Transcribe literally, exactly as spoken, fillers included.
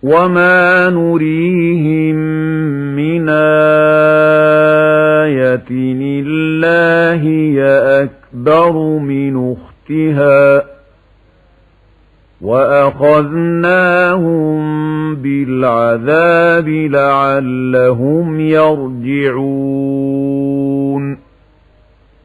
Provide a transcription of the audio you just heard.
وما نريهم من آية إلا هي أكبر من أختها وأخذناهم بالعذاب لعلهم يرجعون